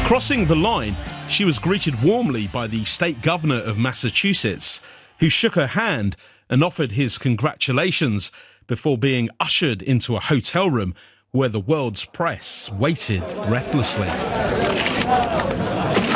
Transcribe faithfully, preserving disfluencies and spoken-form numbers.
Crossing the line, she was greeted warmly by the state governor of Massachusetts, who shook her hand and offered his congratulations before being ushered into a hotel room where the world's press waited breathlessly.